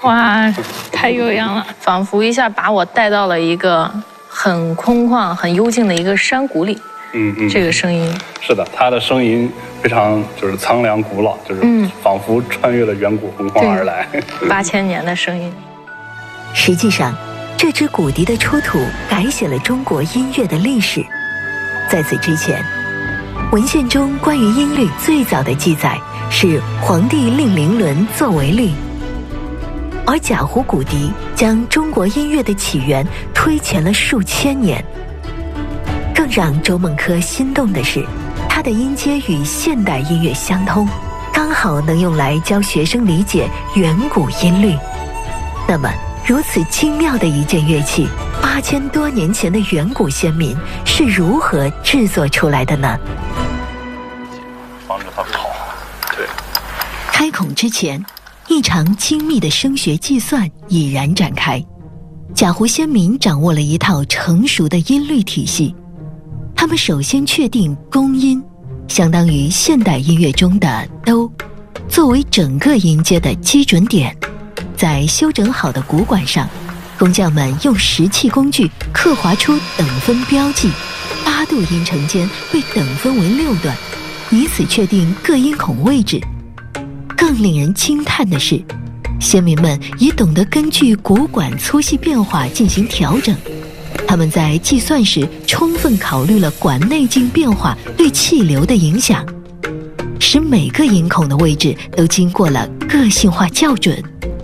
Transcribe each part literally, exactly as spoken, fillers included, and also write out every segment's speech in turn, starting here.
哇，太悠扬了，仿佛一下把我带到了一个很空旷、很幽静的一个山谷里。 嗯嗯， 这个声音是的，它的声音非常就是苍凉古老，就是仿佛穿越了远古洪荒而来。 八千年的声音。 实际上，这支骨笛的出土改写了中国音乐的历史。在此之前，文献中关于音律最早的记载是黄帝令伶伦作为律，而贾胡骨笛将中国音乐的起源推前了数千年。更让周梦柯心动的是，它的音阶与现代音乐相通，刚好能用来教学生理解远古音律。那么，如此精妙的一件乐器，八千多年前的远古先民是如何制作出来的呢？ 防止它跑。对。 开孔之前，一场精密的声学计算已然展开。贾胡先民掌握了一套成熟的音律体系。他们首先确定宫音，相当于现代音乐中的哆，作为整个音阶的基准点。在修整好的鼓管上，工匠们用石器工具刻划出等分标记，八度音程间被等分为六段，以此确定各音孔位置。更令人惊叹的是，先民们也懂得根据鼓管粗细变化进行调整。他们在计算时充分考虑了管内径变化对气流的影响，使每个音孔的位置都经过了个性化校准。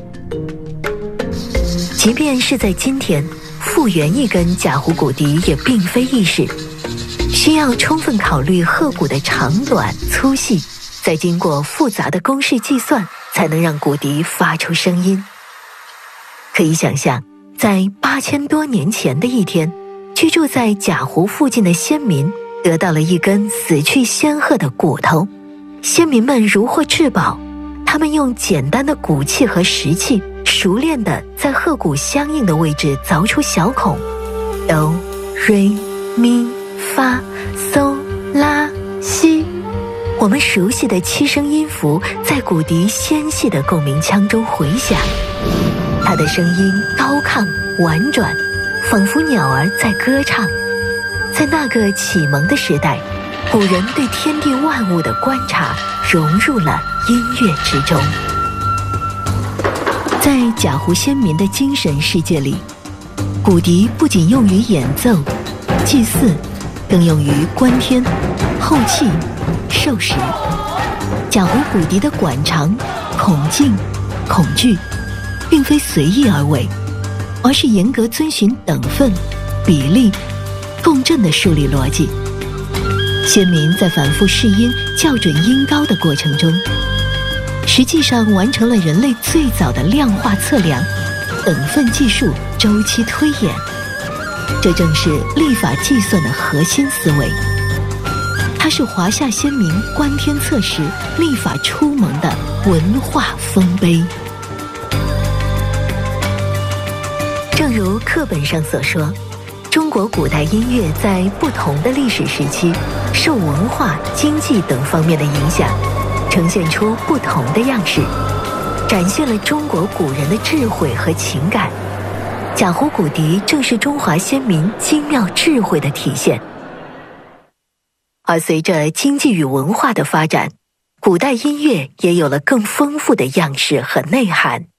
即便是在今天，复原一根贾胡骨笛也并非易事，需要充分考虑鹤骨的长短粗细，再经过复杂的公式计算，才能让骨笛发出声音。可以想象，在八千多年前的一天，居住在贾胡附近的先民得到了一根死去仙鹤的骨头。先民们如获至宝，他们用简单的骨器和石器，熟练地在鹤骨相应的位置凿出小孔，哆、瑞、咪、发、嗦、拉、西。我们熟悉的七声音符在骨笛纤细的共鸣腔中回响。它的声音高亢婉转，仿佛鸟儿在歌唱。在那个启蒙的时代，古人对天地万物的观察融入了音乐之中。在贾胡先民的精神世界里，骨笛不仅用于演奏、祭祀，更用于观天、后稷、授时。贾胡骨笛的管长、孔径、孔距并非随意而为，而是严格遵循等分、比例、共振的数理逻辑。先民在反复试音、校准音高的过程中，实际上完成了人类最早的量化测量、等分计数、周期推演。这正是历法计算的核心思维，它是华夏先民观天测时历法初萌的文化丰碑。正如课本上所说，中国古代音乐在不同的历史时期，受文化、经济等方面的影响，呈现出不同的样式，展现了中国古人的智慧和情感。贾胡骨笛正是中华先民精妙智慧的体现。而随着经济与文化的发展，古代音乐也有了更丰富的样式和内涵。